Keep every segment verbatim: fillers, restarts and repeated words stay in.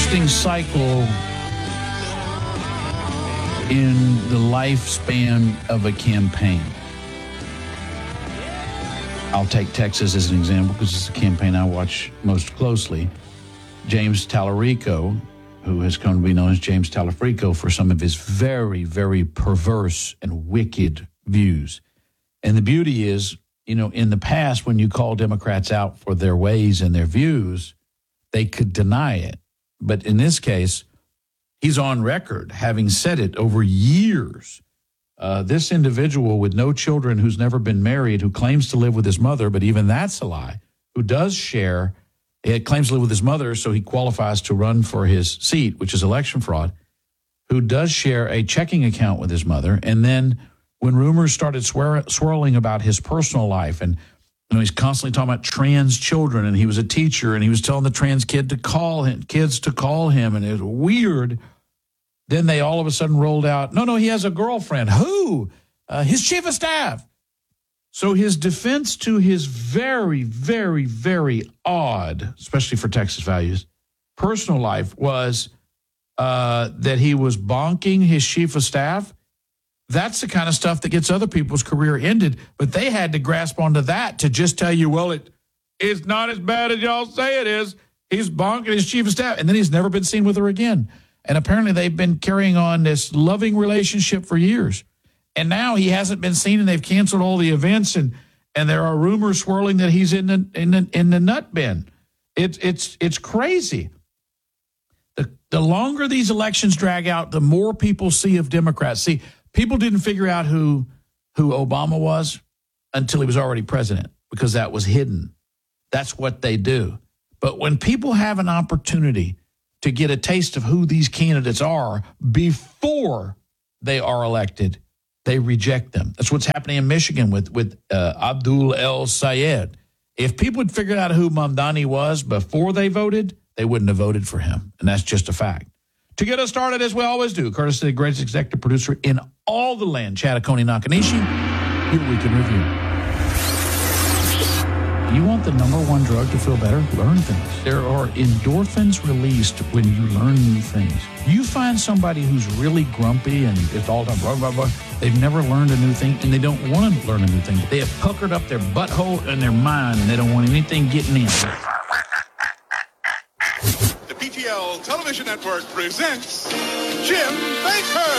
interesting cycle in the lifespan of a campaign. I'll take Texas as an example because it's a campaign I watch most closely. James Tallarico, who has come to be known as James Talafrico for some of his very, very perverse and wicked views. And the beauty is, you know, in the past, when you call Democrats out for their ways and their views, they could deny it. But in this case, he's on record having said it over years. Uh, this individual with no children who's never been married, who claims to live with his mother, but even that's a lie, who does share, he claims to live with his mother, so he qualifies to run for his seat, which is election fraud, who does share a checking account with his mother. And then when rumors started swir- swirling about his personal life, and you know, he's constantly talking about trans children, and he was a teacher, and he was telling the trans kid to call him, kids to call him, and it was weird. Then they all of a sudden rolled out, no, no, he has a girlfriend. Who? Uh, his chief of staff. So his defense to his very, very, very odd, especially for Texas values, personal life was uh, that he was bonking his chief of staff. That's the kind of stuff that gets other people's career ended. But they had to grasp onto that to just tell you, well, it it's not as bad as y'all say it is. He's bonking his chief of staff. And then he's never been seen with her again. And apparently they've been carrying on this loving relationship for years. And now he hasn't been seen, and they've canceled all the events, and and there are rumors swirling that he's in the in the in the nut bin. It's it's it's crazy. The the longer these elections drag out, the more people see of Democrats. See, people didn't figure out who who Obama was until he was already president, because that was hidden. That's what they do. But when people have an opportunity to get a taste of who these candidates are before they are elected, they reject them. That's what's happening in Michigan with, with uh, Abdul El Sayed. If people had figured out who Mamdani was before they voted, they wouldn't have voted for him. And that's just a fact. To get us started, as we always do, courtesy of the greatest executive producer in all the land, Chattaconi Nakanishi, your Week in Review. You want the number one drug to feel better? Learn things. There are endorphins released when you learn new things. You find somebody who's really grumpy and it's all done blah, blah, blah. They've never learned a new thing, and they don't want to learn a new thing. They have puckered up their butthole and their mind, and they don't want anything getting in. The P T L Television Network presents Jim Baker.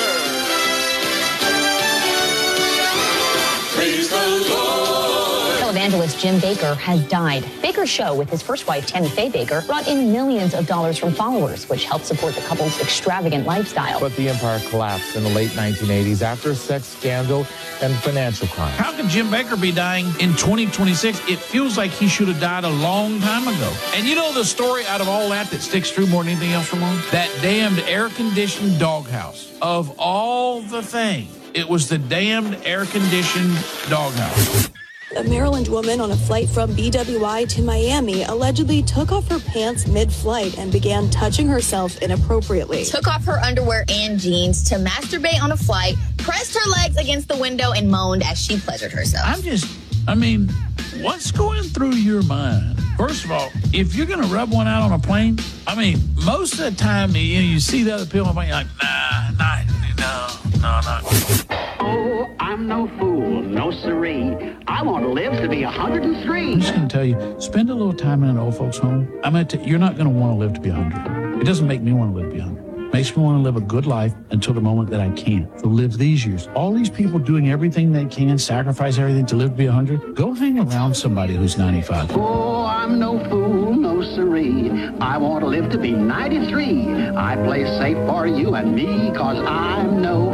Praise the Lord. Televangelist Jim Baker has died. Baker's show with his first wife, Tammy Faye Baker, brought in millions of dollars from followers, which helped support the couple's extravagant lifestyle. But the empire collapsed in the late nineteen eighties after a sex scandal and financial crime. How can Jim Baker be dying in twenty twenty-six? It feels like he should have died a long time ago. And you know the story out of all that that sticks true more than anything else, Ramon? That damned air-conditioned doghouse. Of all the things, it was the damned air-conditioned doghouse. A Maryland woman on a flight from B W I to Miami allegedly took off her pants mid-flight and began touching herself inappropriately. Took off her underwear and jeans to masturbate on a flight, pressed her legs against the window, and moaned as she pleasured herself. I'm just, I mean, what's going through your mind? First of all, if you're going to rub one out on a plane, I mean, most of the time, you know, you see the other people on the plane, you're like, nah, nah, no, no, no. Oh, I'm no fool, no siree. I want to live to be one hundred three. I'm just going to tell you, spend a little time in an old folks' home. I'm going to tell you, you're not going to want to live to be one hundred. It doesn't make me want to live to be one hundred. It makes me want to live a good life until the moment that I can't. So live these years. All these people doing everything they can, sacrifice everything to live to be one hundred, go hang around somebody who's ninety-five. Oh, I'm no fool, no siree. I want to live to be ninety-three. I play safe for you and me, cause I'm no